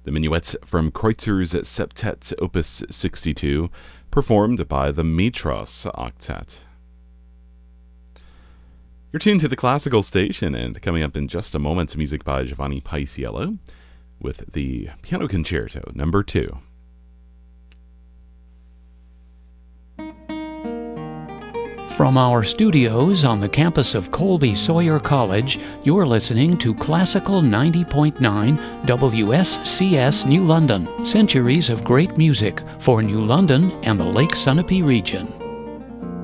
The minuet from Kreutzer's Septet Opus 62, performed by the Mitros Octet. You're tuned to the Classical Station, and coming up in just a moment, music by Giovanni Paisiello with the Piano Concerto No. 2. From our studios on the campus of Colby Sawyer College, you're listening to Classical 90.9 WSCS New London. Centuries of great music for New London and the Lake Sunapee region.